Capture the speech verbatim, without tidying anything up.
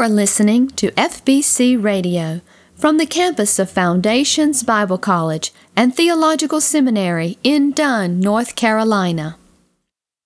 are listening to F B C Radio from the campus of Foundations Bible College and Theological Seminary in Dunn, North Carolina.